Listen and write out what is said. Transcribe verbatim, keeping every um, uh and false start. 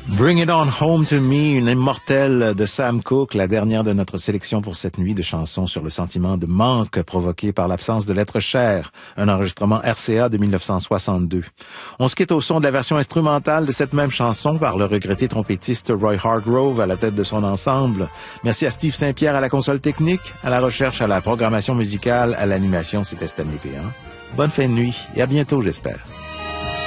Bring It On Home to Me, une immortelle de Sam Cooke, la dernière de notre sélection pour cette nuit de chansons sur le sentiment de manque provoqué par l'absence de l'être cher, un enregistrement R C A de mille neuf cent soixante-deux. On se quitte au son de la version instrumentale de cette même chanson par le regretté trompettiste Roy Hargrove à la tête de son ensemble. Merci à Steve Saint-Pierre à la console technique, à la recherche, à la programmation musicale, à l'animation, c'était Stanley Péan. Bonne fin de nuit et à bientôt, j'espère.